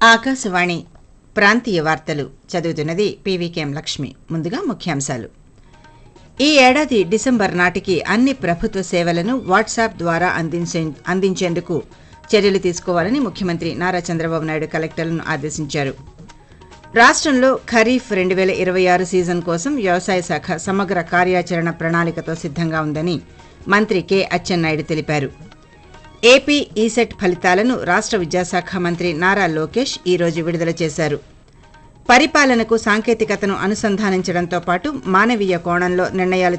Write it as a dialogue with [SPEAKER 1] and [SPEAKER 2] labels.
[SPEAKER 1] ఆకాశవాణి ప్రాంతీయ వార్తలు చదువుతున్నది పీవీకేఎం లక్ష్మి. ముందుగా ముఖ్యాంశాలు. ఈ ఏడాది డిసెంబర్ నాటికి అన్ని ప్రభుత్వ సేవలను వాట్సాప్ ద్వారా అందించేందుకు చర్యలు తీసుకోవాలని ముఖ్యమంత్రి నారా చంద్రబాబు నాయుడు కలెక్టర్లను ఆదేశించారు. రాష్ట్రంలో ఖరీఫ్ 2026 సీజన్ కోసం వ్యవసాయ శాఖ సమగ్ర కార్యాచరణ ప్రణాళికతో సిద్ధంగా ఉందని మంత్రి కె అచ్చెన్నాయుడు తెలిపారు. ఏపీ ఈసెట్ ఫలితాలను రాష్ట్ర విద్యాశాఖ మంత్రి నారా లోకేష్ ఈ రోజు విడుదల చేశారు. పరిపాలనకు సాంకేతికతను అనుసంధానించడంతో పాటు మానవీయ కోణంలో నిర్ణయాలు